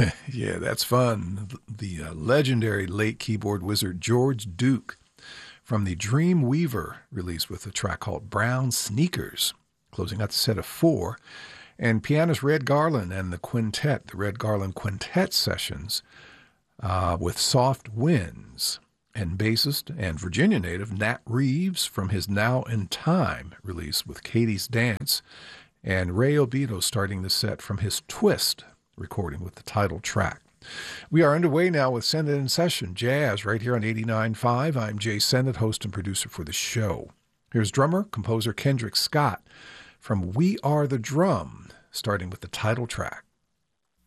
Yeah, that's fun. The legendary late keyboard wizard George Duke from the Dream Weaver release with a track called Brown Sneakers, closing out the set of four. And pianist Red Garland and the quintet, the Red Garland Quintet Sessions, with Soft Winds. And bassist and Virginia native Nat Reeves from his Now in Time release with Katie's Dance. And Ray Obito starting the set from his Twist recording with the title track. We are underway now with Sennett in Session Jazz right here on 89.5. I'm Jay Sennett, host and producer for the show. Here's drummer, composer Kendrick Scott from We Are the Drum, starting with the title track.